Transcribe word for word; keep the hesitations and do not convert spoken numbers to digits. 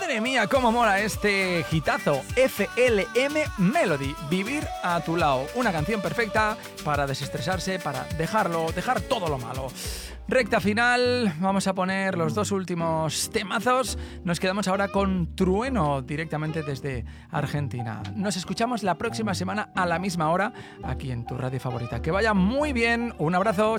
Madre mía, cómo mola este hitazo. F L M Melody, Vivir a tu lado. Una canción perfecta para desestresarse, para dejarlo, dejar todo lo malo. Recta final, vamos a poner los dos últimos temazos. Nos quedamos ahora con Trueno, directamente desde Argentina. Nos escuchamos la próxima semana a la misma hora, aquí en tu radio favorita. Que vaya muy bien, un abrazo.